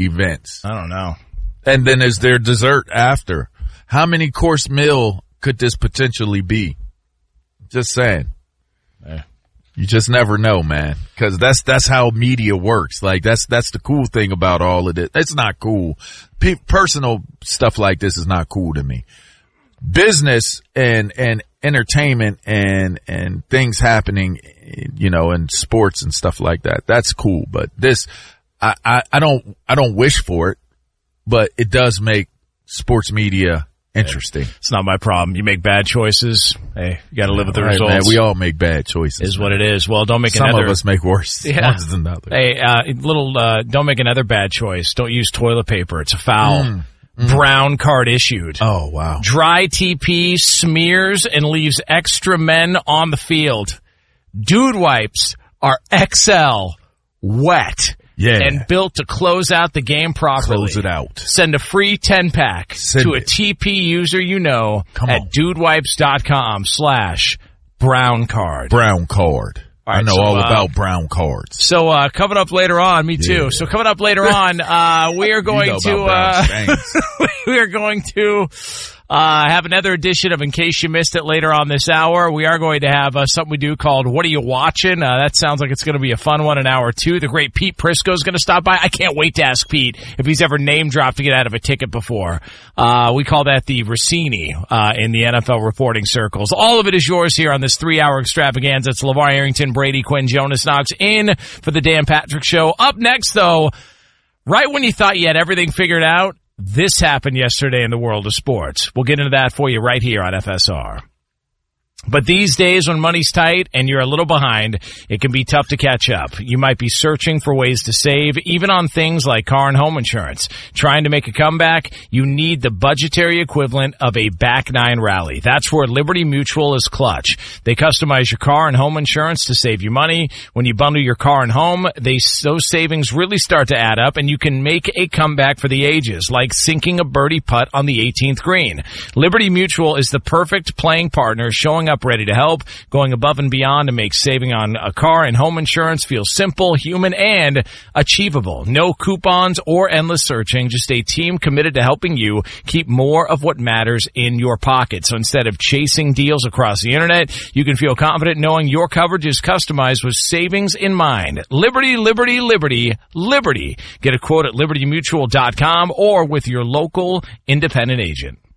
events. I don't know. And then is there dessert after? How many course meal could this potentially be? Just saying. Yeah. You just never know, man. Cause that's how media works. Like that's the cool thing about all of this. It's not cool. Personal stuff like this is not cool to me. Business and entertainment and things happening, in sports and stuff like that. That's cool. But this, I don't wish for it, but it does make sports media interesting. It's not my problem. You make bad choices. Hey, you got to live with the results. Man, we all make bad choices. Is what it is. Well, don't make Some of us make worse ones than others. Hey, don't make another bad choice. Don't use toilet paper. It's a foul. Brown card issued. Oh, wow. Dry TP smears and leaves extra men on the field. Dude wipes are XL, wet, and built to close out the game properly. Close it out. Send a free 10-pack to a TP user at dudewipes.com/brown card. Brown card. Right, I know all about brown cards. So coming up later on, me too. So coming up later on, we are going we are going to have another edition of In Case You Missed It later on this hour. We are going to have something we do called What Are You Watching? That sounds like it's going to be a fun one in hour 2. The great Pete Prisco is going to stop by. I can't wait to ask Pete if he's ever name dropped to get out of a ticket before. We call that the Rossini in the NFL reporting circles. All of it is yours here on this 3-hour extravaganza. It's LeVar Arrington, Brady Quinn, Jonas Knox in for the Dan Patrick Show. Up next, though, right when you thought you had everything figured out, this happened yesterday in the world of sports. We'll get into that for you right here on FSR. But these days when money's tight and you're a little behind, it can be tough to catch up. You might be searching for ways to save, even on things like car and home insurance. Trying to make a comeback, you need the budgetary equivalent of a back nine rally. That's where Liberty Mutual is clutch. They customize your car and home insurance to save you money. When you bundle your car and home, those savings really start to add up, and you can make a comeback for the ages, like sinking a birdie putt on the 18th green. Liberty Mutual is the perfect playing partner, showing up ready to help, going above and beyond to make saving on a car and home insurance feel simple, human, and achievable. No coupons or endless searching, just a team committed to helping you keep more of what matters in your pocket. So instead of chasing deals across the internet, you can feel confident knowing your coverage is customized with savings in mind. Liberty, Liberty, Liberty, Liberty. Get a quote at libertymutual.com or with your local independent agent.